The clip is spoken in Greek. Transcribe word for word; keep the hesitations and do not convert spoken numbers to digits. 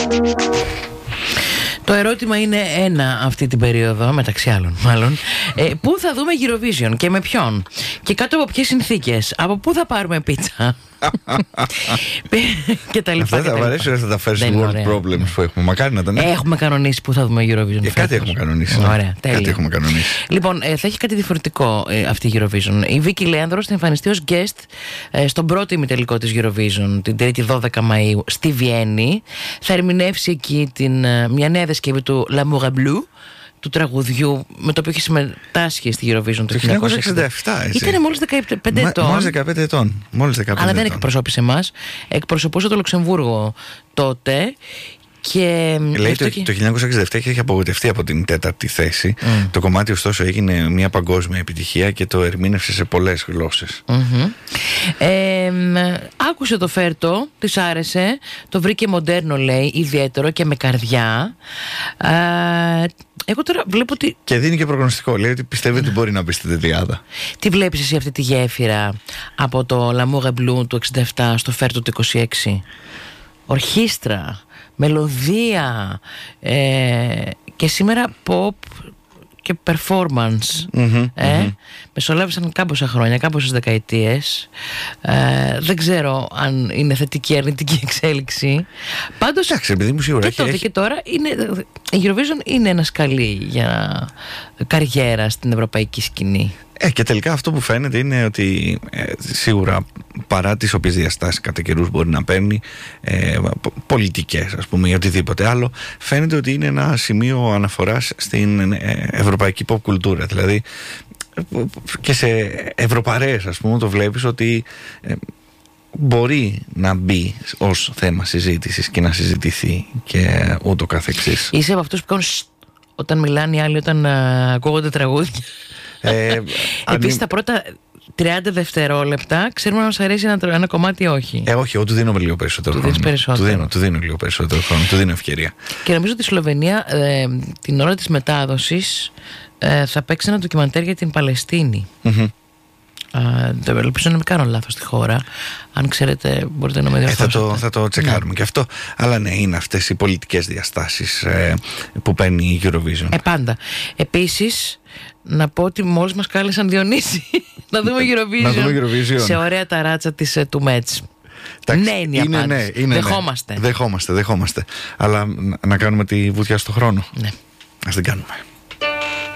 Το ερώτημα είναι ένα αυτή την περίοδο, μεταξύ άλλων μάλλον. Ε, πού θα δούμε Eurovision και με ποιον? Και κάτω από ποιες συνθήκες? Από πού θα πάρουμε πίτσα? Και τα λοιπά. Αυτά θα αρέσουν αυτά τα first world problems που έχουμε. Μακάρι να ήταν. Έχουμε κανονίσει που θα δούμε Eurovision. Και κάτι έχουμε κανονίσει. Ωραία, τέλεια. Κάτι έχουμε κανονίσει. Λοιπόν, ε, θα έχει κάτι διαφορετικό ε, αυτή η Eurovision. Η Βίκη Λέανδρος θα εμφανιστεί ως guest ε, στον πρώτο ημιτελικό της Eurovision την Τρίτη δώδεκα Μαΐου στη Βιέννη. Θα ερμηνεύσει εκεί την, ε, μια νέα διασκευή του L'amour est bleu, του τραγουδιού με το οποίο είχε συμμετάσχει στη Eurovision το χίλια εννιακόσια εξήντα επτά. Ήταν μόλις δεκαπέντε ετών. Μόλις δεκαπέντε ετών. Μόλις δεκαπέντε Αλλά δεν ετών. εκπροσώπησε εμάς. Εκπροσωπούσε το Λουξεμβούργο τότε. Και λέει το, το χίλια εννιακόσια εξήντα επτά είχε απογοητευτεί από την τέταρτη θέση. Mm. Το κομμάτι ωστόσο έγινε μια παγκόσμια επιτυχία και το ερμήνευσε σε πολλές γλώσσες. Mm-hmm. ε, άκουσε το φέρτο, της άρεσε, το βρήκε μοντέρνο, λέει, ιδιαίτερο και με καρδιά. ε, Εγώ τώρα βλέπω ότι... Και δίνει και προγνωστικό, λέει ότι πιστεύει ότι μπορεί να μπει στην τετριάδα. Τι βλέπεις εσύ αυτή τη γέφυρα από το L'amour est bleu του εξήντα επτά στο φέρτο του είκοσι έξι? Ορχήστρα, μελωδία, ε, και σήμερα pop και performance. Mm-hmm, ε, mm-hmm. Μεσολάβησαν κάμποσα χρόνια, κάμποσες δεκαετίες. ε, Δεν ξέρω αν είναι θετική ή αρνητική εξέλιξη. Πάντως, εντάξει, επειδή μου σίγουρα και έχει, τότε έχει... και τώρα είναι, η Eurovision είναι ένα σκαλί για καριέρα στην ευρωπαϊκή σκηνή. Ε, και τελικά αυτό που φαίνεται είναι ότι ε, σίγουρα παρά τις οποίες διαστάσεις κατά καιρούς μπορεί να παίρνει, ε, πολιτικές ας πούμε ή οτιδήποτε άλλο, φαίνεται ότι είναι ένα σημείο αναφοράς στην ε, ευρωπαϊκή pop κουλτούρα. Δηλαδή και σε ευρωπαρέες ας πούμε το βλέπεις ότι ε, μπορεί να μπει ως θέμα συζήτησης και να συζητηθεί και ούτω καθεξής. Είσαι από αυτούς που κάνουν όταν μιλάνε οι άλλοι, όταν uh, ακούγονται τραγούδια. Ε, Επίσης τα πρώτα τριάντα δευτερόλεπτα ξέρουμε αν μας αρέσει ένα, ένα κομμάτι ή όχι. Ε, όχι, εγώ του δίνω λίγο περισσότερο του χρόνο. Περισσότερο. Του δίνω, του δίνω λίγο περισσότερο χρόνο, του δίνω ευκαιρία. Και νομίζω ότι η Σλοβενία ε, την ώρα της μετάδοσης ε, θα παίξει ένα ντοκιμαντέρ για την Παλαιστίνη. Mm-hmm. Uh, ελπίζω να μην κάνω λάθος στη χώρα. Αν ξέρετε μπορείτε να με διορθώσετε. Ε, θα, το, θα το τσεκάρουμε ναι. Και αυτό. Αλλά ναι, είναι αυτές οι πολιτικές διαστάσεις ε, που παίρνει η Eurovision. Ε, πάντα. Επίσης να πω ότι μόλις μας κάλεσαν Διονύση να δούμε Eurovision, να δούμε Eurovision σε ωραία ταράτσα της, ε, του Μέτς. Ναι, είναι η είναι, απάντηση. Ναι, είναι, δεχόμαστε. Ναι. Δεχόμαστε, δεχόμαστε. Αλλά να, να κάνουμε τη βουτιά στο χρόνο. Ναι. Ας την κάνουμε.